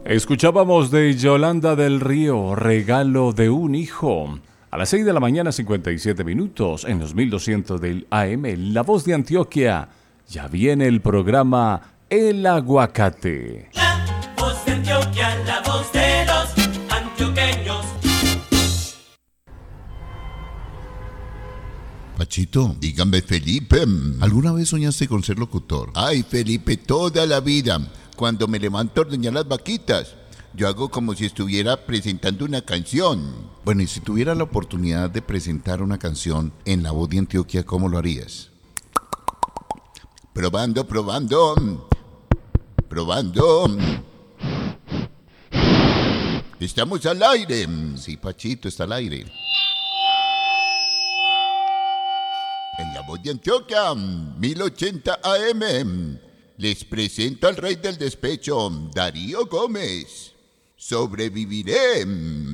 Escuchábamos de Yolanda del Río, Regalo de un Hijo. A las 6 de la mañana, 57 minutos, en los 1200 del AM, La Voz de Antioquia. Ya viene el programa El Aguacate. La Voz de Antioquia, la voz de los antioqueños. Pachito, dígame, Felipe, ¿alguna vez soñaste con ser locutor? Ay, Felipe, toda la vida. Cuando me levanto a ordeñar las vaquitas, yo hago como si estuviera presentando una canción. Bueno, y si tuviera la oportunidad de presentar una canción en La Voz de Antioquia, ¿cómo lo harías? Probando. Estamos al aire. Sí, Pachito, está al aire. En La Voz de Antioquia, 1080 AM, les presento al rey del despecho, Darío Gómez. Sobreviviré.